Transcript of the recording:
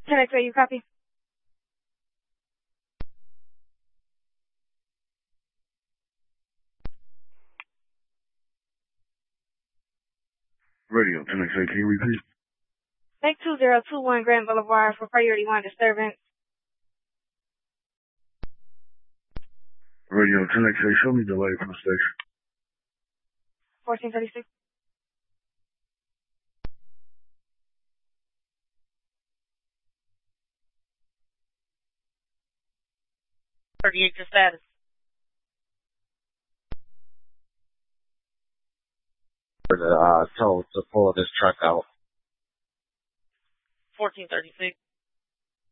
10XA, you copy? Radio 10XA, can you repeat? Make 2021 Grand Boulevard for priority 1 disturbance. Radio 10XA, show me delay from the station. 1436. Your status. For the tow to pull this truck out. 1436.